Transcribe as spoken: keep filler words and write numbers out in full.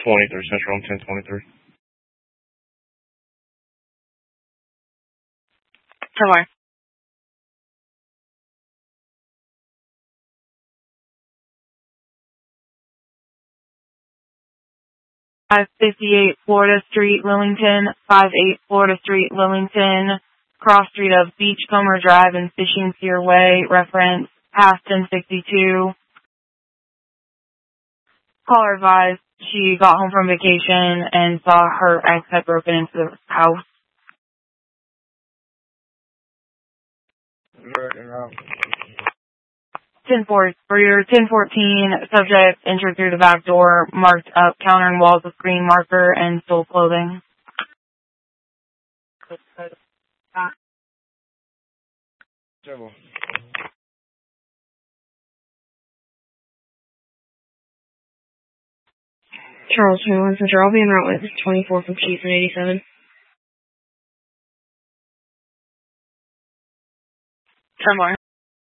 twenty-three Central on ten twenty-three. Somewhere. five fifty-eight Florida Street, Lillington, five eight Florida Street, Lillington, cross street of Beachcomber Drive and Fishing Pier Way, reference past ten sixty-two. Caller advised she got home from vacation and saw her ex had broken into the house. ten four for your ten fourteen, subject entered through the back door, marked up countering walls with green marker and stole clothing. Charles twenty-one Center. I'll be en route with twenty-four from Chief and eighty-seven. Somewhere.